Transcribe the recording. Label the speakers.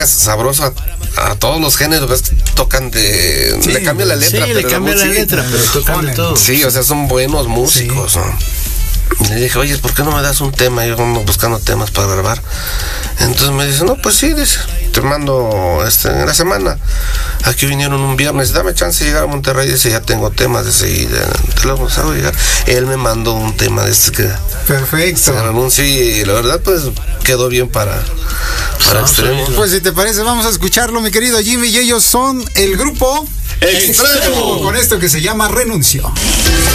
Speaker 1: sabroso a todos los géneros, ¿ves? Tocan de...
Speaker 2: Sí,
Speaker 1: le cambia la letra.
Speaker 3: Sí, le cambia la letra, pero tocan de todo.
Speaker 1: Sí, o sea, son buenos músicos, ¿no? Y le dije, oye, ¿por qué no me das un tema? Yo ando buscando temas para grabar. Entonces me dice, no, pues sí, dice, te mando en la semana. Aquí vinieron un viernes, dame chance de llegar a Monterrey. Dice, ya tengo temas, dice, y te lo hago llegar. Él me mandó un tema de que
Speaker 2: Perfecto.
Speaker 1: se anunció y la verdad, pues quedó bien para Extremo.
Speaker 2: Pues si te parece, vamos a escucharlo, mi querido Jimmy. Y ellos son el grupo
Speaker 1: Extremo.
Speaker 2: con esto que se llama Renuncio.